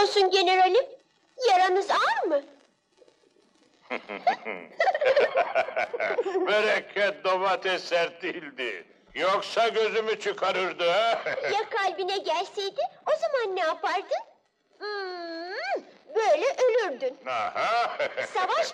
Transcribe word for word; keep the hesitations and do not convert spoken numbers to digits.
olsun generalim. Yaranız ağır mı? Mürekket domates sert değildi. Yoksa gözümü çıkarırdı ha? Ya kalbine gelseydi, o zaman ne yapardın? Hmm, böyle ölürdün. Aha! Savaş